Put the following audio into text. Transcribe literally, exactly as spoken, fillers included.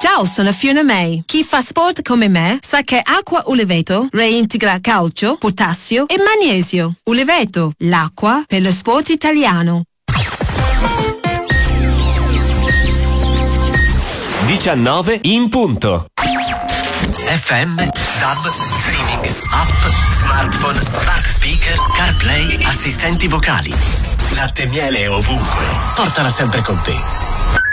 Ciao, sono Fiona May. Chi fa sport come me sa che Acqua Uleveto reintegra calcio, potassio e magnesio. Uleveto, l'acqua per lo sport italiano. diciannove in punto. F M, D A B, streaming, app, smartphone, smart speaker, CarPlay, assistenti vocali. Latte e miele ovunque. Portala sempre con te.